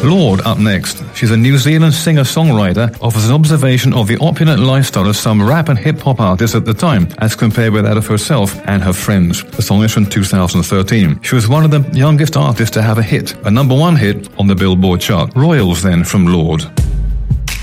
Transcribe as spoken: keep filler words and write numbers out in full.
Lorde up next. She's a New Zealand singer-songwriter, offers an observation of the opulent lifestyle of some rap and hip-hop artists at the time, as compared with that of herself and her friends. The song is from two thousand thirteen. She was one of the youngest artists to have a hit, a number one hit on the Billboard chart. Royals then from Lorde.